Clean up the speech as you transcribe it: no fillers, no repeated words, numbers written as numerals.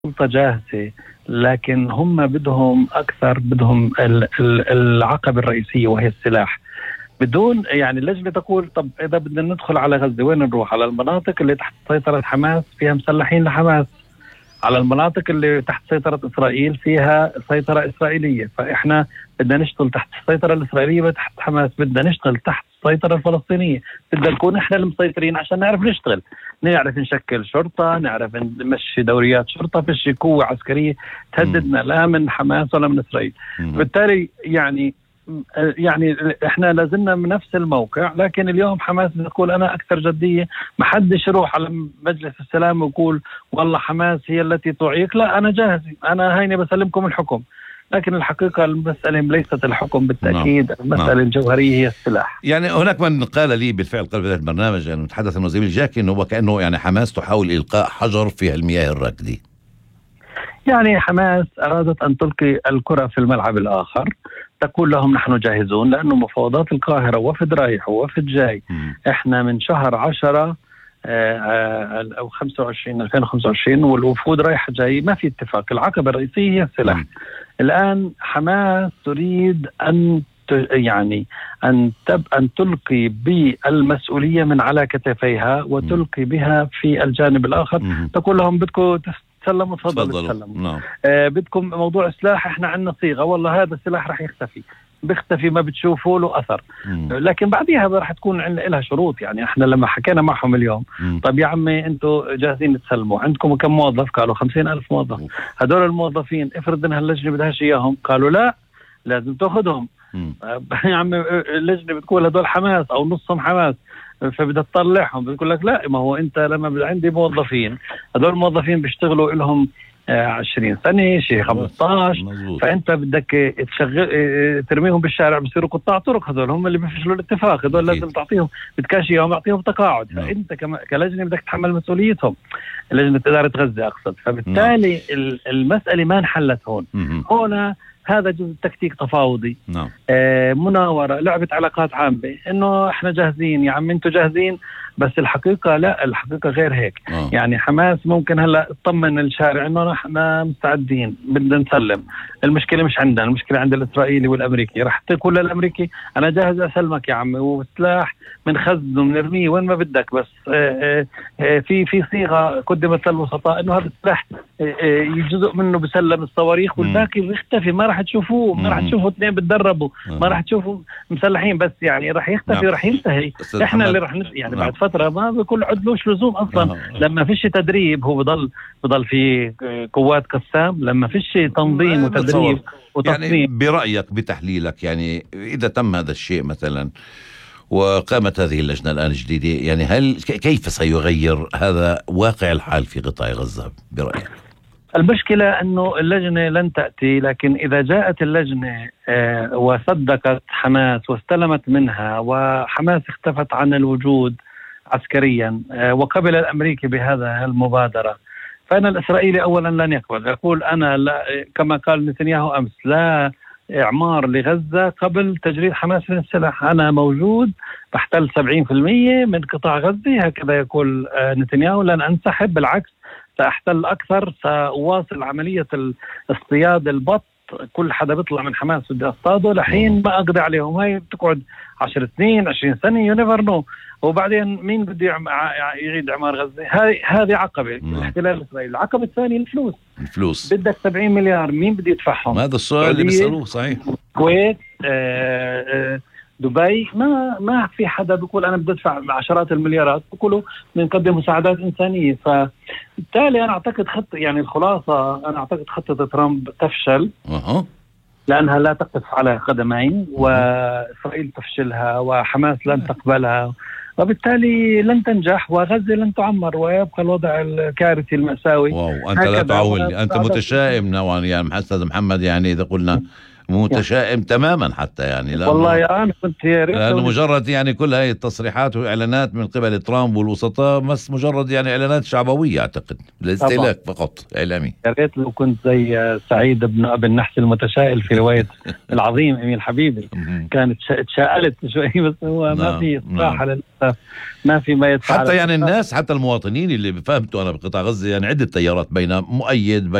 السلطة جاهزة، لكن هم بدهم أكثر، بدهم العقبة الرئيسية وهي السلاح. بدون يعني اللجنة تقول طب إذا بدنا ندخل على غزة وين نروح؟ على المناطق اللي تحت سيطرة حماس فيها مسلحين لحماس، على المناطق اللي تحت سيطرة إسرائيل فيها سيطرة إسرائيلية. فإحنا بدنا نشتغل تحت السيطرة الإسرائيلية وتحت حماس، بدنا نشتغل تحت السيطرة الفلسطينية، بدنا نكون إحنا المسيطرين عشان نعرف نشتغل، نعرف نشكل شرطة، نعرف نمشي دوريات شرطة، فيش قوة عسكرية تهددنا لا من حماس ولا من إسرائيل. بالتالي يعني احنا لازلنا من نفس الموقع، لكن اليوم حماس بتقول انا اكثر جدية، ما حدش يروح على مجلس السلام ويقول والله حماس هي التي تعيق، لا انا جاهز، انا هيني بسلمكم الحكم. لكن الحقيقة المسألة ليست الحكم بالتأكيد، المسألة الجوهرية هي السلاح. يعني هناك من قال لي بالفعل قبل هذا البرنامج أنه تحدث عن زميل جاكي أنه وكأنه يعني حماس تحاول إلقاء حجر في المياه الراكدة. يعني حماس أرادت أن تلقي الكرة في الملعب الآخر، تقول لهم نحن جاهزون، لأنه مفاوضات القاهرة وفد رايح ووفد جاي. إحنا من شهر 10 أو 2025 والوفود رايحة جاي، ما في اتفاق. العقبة الرئيسية هي السلاح. الآن حماس تريد أن أن تلقي بالمسؤولية من على كتفيها وتلقي بها في الجانب الآخر. تقول لهم بدكم تسلموا، تفضلوا. بدكم موضوع سلاح، احنا عندنا صيغة، والله هذا السلاح رح بيختفي ما بتشوفوا له أثر. لكن بعدها رح تكون لها شروط. يعني احنا لما حكينا معهم اليوم طب يا عمي انتوا جاهزين تسلموا، عندكم كم موظف؟ قالوا 50,000 موظف. هدول الموظفين افرض انها اللجنة بدهاش اياهم، قالوا لا لازم تاخذهم. يا عمي اللجنة بتقول هدول حماس او نصهم حماس، فبدها تطلعهم. بتقول لك لا، ما هو انت لما عندي موظفين، هدول الموظفين بيشتغلوا لهم 20 سنة شيء 15، فانت بدك ترميهم بالشارع بصيروا قطاع طرق. هذول هم اللي بيفشلوا الاتفاق، هذول لازم تعطيهم بتكاشيهم، اعطيهم تقاعد. فانت كلجنة بدك تحمل مسؤوليتهم، لجنة إدارة غزة أقصد. فبالتالي المسألة ما انحلت هون. هنا هذا جزء تكتيك تفاوضي، مناورة، لعبة علاقات عامة، انه احنا جاهزين يا عم انتوا جاهزين، بس الحقيقة لا، الحقيقة غير هيك. يعني حماس ممكن هلا تطمن الشارع انه احنا مستعدين بدنا نسلم، المشكلة مش عندنا، المشكلة عند الإسرائيلي والأمريكي. رح تقول للأمريكي أنا جاهز أسلمك يا عمي، وسلاح من خزنه بنرميه وين ما بدك، بس في صيغة قدمت للوسطاء إنه هذا السلاح جزء منه بسلم الصواريخ والباقي بيختفي، ما رح تشوفوه، ما رح تشوفوا اثنين بتدربوا، ما رح تشوفوا مسلحين، بس يعني رح يختفي، رح ينتهي. احنا اللي رح يعني بعد فترة ما بيكون عدلوش لزوم أصلا. لما فيش تدريب هو بضل في قوات قسام، لما فيش تنظيم وتدريب وتصميم. يعني برأيك بتحليلك، يعني إذا تم هذا الشيء مثلا وقامت هذه اللجنة الآن الجديدة، يعني كيف سيغير هذا واقع الحال في قطاع غزة برأيك؟ المشكلة أنه اللجنة لن تأتي، لكن إذا جاءت اللجنة وصدقت حماس واستلمت منها، وحماس اختفت عن الوجود عسكريا وقبل الأمريكي بهذا المبادرة، فأنا الإسرائيلي أولا لن يقول أنا لا، كما قال نتنياهو أمس، لا إعمار لغزة قبل تجريد حماس من السلاح. أنا موجود بحتل 70% من قطاع غزة، هكذا يقول نتنياهو. لن أنسحب، بالعكس سأحتل أكثر، سأواصل عملية اصطياد البط، كل حدا بيطلع من حماس بدي أصطاده لحين ما أقضي عليهم. هاي بتقعد 10 سنين 20 سنة، you never know. وبعدين مين بده يعيد إعمار غزة؟ هذه عقبة الاحتلال الإسرائيلي. العقبة الثانية الفلوس. بدك 70 مليار، مين بده يدفعهم؟ هذا السؤال اللي بيسألوه. صحيح. الكويت، دبي، ما في حدا بيقول أنا بدي أدفع عشرات المليارات، بيقولوا بنقدم مساعدات إنسانية. فبالتالي أنا أعتقد يعني الخلاصة، أنا أعتقد خطة ترامب تفشل لأنها لا تقف على قدمين، وإسرائيل تفشلها وحماس لن تقبلها، وبالتالي لن تنجح، وغزة لن تعمر، ويبقى الوضع الكارثي المأساوي. أنت لا تعول، أنت متشائم نوعا يعني أستاذ محمد. يعني إذا قلنا متشائم تماما حتى يعني. والله أنا كنت يا ريت لأنه مجرد يعني كل هاي التصريحات وإعلانات من قبل ترامب والوسطاء بس مجرد يعني إعلانات شعبوية أعتقد للاستهلاك فقط إعلامي. يا ريت لو كنت زي سعيد بن أبي النحس المتشائل في رواية العظيم أمين حبيبي كانت تشائلت شوي، بس هو ما في صراحة للأسف ما في ما يدفع حتى يعني الناس، حتى المواطنين اللي فهمتوا أنا بقطاع غزة يعني عدة تيارات بين مؤيد